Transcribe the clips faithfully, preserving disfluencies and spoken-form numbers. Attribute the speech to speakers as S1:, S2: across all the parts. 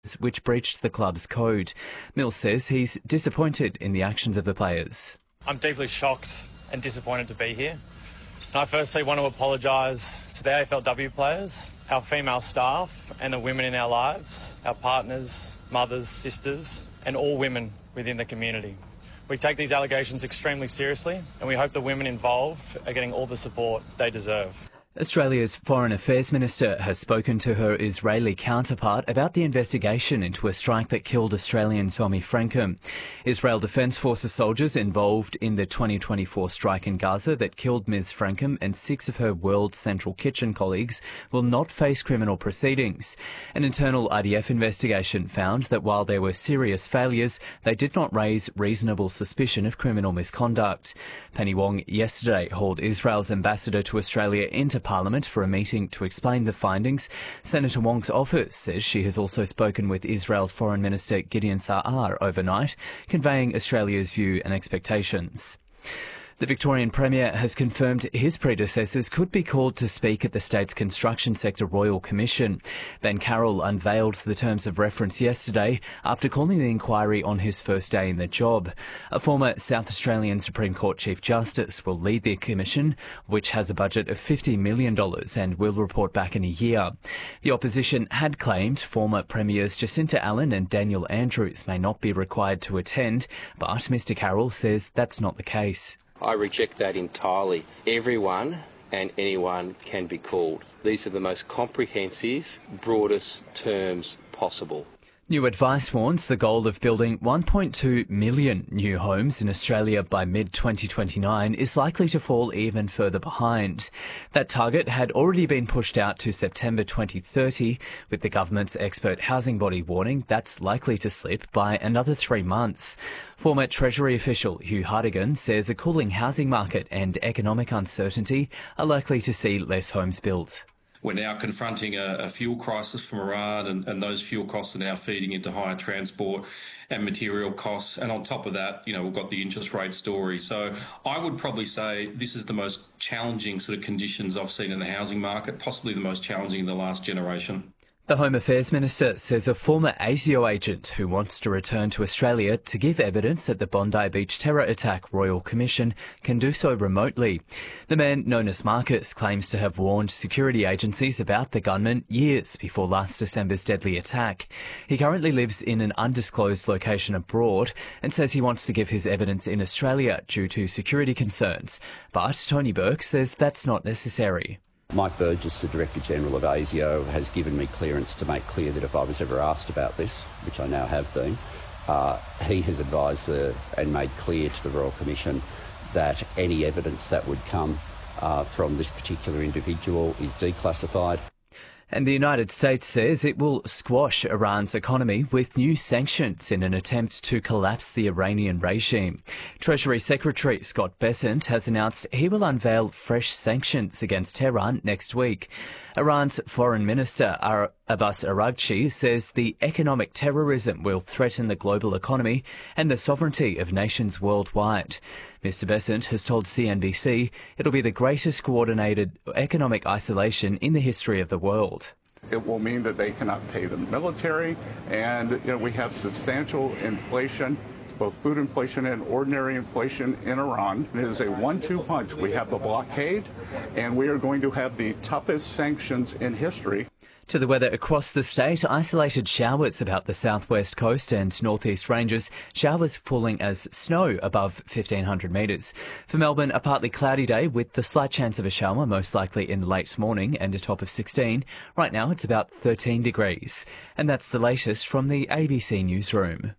S1: which breached the club's code. Mills says he's disappointed in the actions of the players.
S2: I'm deeply shocked and disappointed to be here. And I firstly want to apologise to the A F L W players, our female staff and the women in our lives, our partners, mothers, sisters and all women within the community. We take these allegations extremely seriously and we hope the women involved are getting all the support they deserve.
S1: Australia's Foreign Affairs Minister has spoken to her Israeli counterpart about the investigation into a strike that killed Australian Tommy Frankham. Israel Defence Forces soldiers involved in the twenty twenty-four strike in Gaza that killed Miz Frankham and six of her World Central Kitchen colleagues will not face criminal proceedings. An internal I D F investigation found that while there were serious failures, they did not raise reasonable suspicion of criminal misconduct. Penny Wong yesterday hauled Israel's ambassador to Australia into Parliament for a meeting to explain the findings. Senator Wong's office says she has also spoken with Israel's Foreign Minister Gideon Sa'ar overnight, conveying Australia's view and expectations. The Victorian Premier has confirmed his predecessors could be called to speak at the state's Construction Sector Royal Commission. Ben Carroll unveiled the terms of reference yesterday after calling the inquiry on his first day in the job. A former South Australian Supreme Court Chief Justice will lead the commission, which has a budget of fifty million dollars and will report back in a year. The opposition had claimed former Premiers Jacinta Allen and Daniel Andrews may not be required to attend, but Mr Carroll says that's not the case.
S3: I reject that entirely. Everyone and anyone can be called. These are the most comprehensive, broadest terms possible.
S1: New advice warns the goal of building one point two million new homes in Australia by mid twenty twenty-nine is likely to fall even further behind. That target had already been pushed out to September twenty thirty, with the government's expert housing body warning that's likely to slip by another three months. Former Treasury official Hugh Hartigan says a cooling housing market and economic uncertainty are likely to see less homes built.
S4: We're now confronting a, a fuel crisis from Iran, and, and those fuel costs are now feeding into higher transport and material costs. And on top of that, you know, we've got the interest rate story. So I would probably say this is the most challenging sort of conditions I've seen in the housing market, possibly the most challenging in the last generation.
S1: The Home Affairs Minister says a former ASIO agent who wants to return to Australia to give evidence at the Bondi Beach terror attack Royal Commission can do so remotely. The man, known as Marcus, claims to have warned security agencies about the gunman years before last December's deadly attack. He currently lives in an undisclosed location abroad and says he wants to give his evidence in Australia due to security concerns. But Tony Burke says that's not necessary.
S5: Mike Burgess, the Director-General of ASIO, has given me clearance to make clear that if I was ever asked about this, which I now have been, uh, he has advised uh, and made clear to the Royal Commission that any evidence that would come uh, from this particular individual is declassified.
S1: And the United States says it will squash Iran's economy with new sanctions in an attempt to collapse the Iranian regime. Treasury Secretary Scott Bessent has announced he will unveil fresh sanctions against Tehran next week. Iran's Foreign Minister Abbas Araghchi says the economic terrorism will threaten the global economy and the sovereignty of nations worldwide. Mister Bessent has told C N B C it'll be the greatest coordinated economic isolation in the history of the world.
S6: It will mean that they cannot pay the military, and you know, we have substantial inflation, both food inflation and ordinary inflation in Iran. It is a one two punch. We have the blockade, and we are going to have the toughest sanctions in history.
S1: To the weather across the state, isolated showers about the southwest coast and northeast ranges, showers falling as snow above fifteen hundred metres. For Melbourne, a partly cloudy day with the slight chance of a shower, most likely in the late morning, and a top of sixteen. Right now it's about thirteen degrees. And that's the latest from the A B C Newsroom.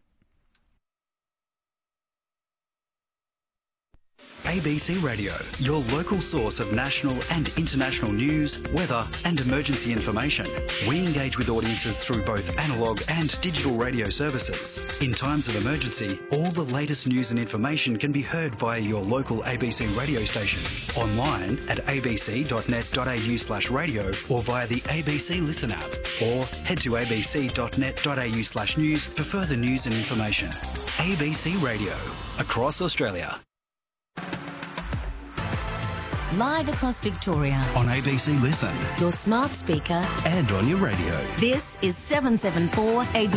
S7: A B C Radio, your local source of national and international news, weather and emergency information. We engage with audiences through both analogue and digital radio services. In times of emergency, all the latest news and information can be heard via your local A B C radio station, online at abc.net.au slash radio or via the A B C Listen app, or head to abc.net.au slash news for further news and information. A B C Radio, across Australia.
S8: Live across Victoria.
S7: On A B C Listen.
S8: Your smart speaker.
S7: And on your radio.
S8: This is seven seven four A B C.